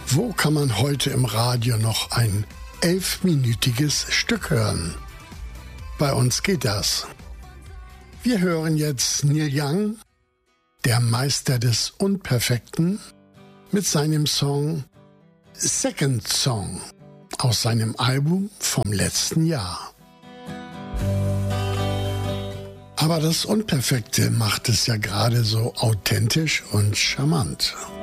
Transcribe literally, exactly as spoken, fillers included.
Wo kann man heute im Radio noch ein elfminütiges Stück hören? Bei uns geht das. Wir hören jetzt Neil Young, der Meister des Unperfekten, mit seinem Song Second Song aus seinem Album vom letzten Jahr. Aber das Unperfekte macht es ja gerade so authentisch und charmant.